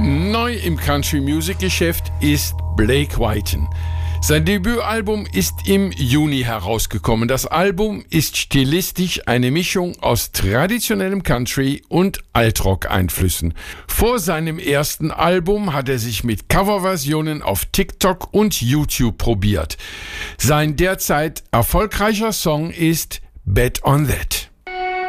Neu im Country-Music-Geschäft ist Blake Whiten. Sein Debütalbum ist im Juni herausgekommen. Das Album ist stilistisch eine Mischung aus traditionellem Country und Altrock-Einflüssen. Vor seinem ersten Album hat er sich mit Coverversionen auf TikTok und YouTube probiert. Sein derzeit erfolgreicher Song ist Bet on That.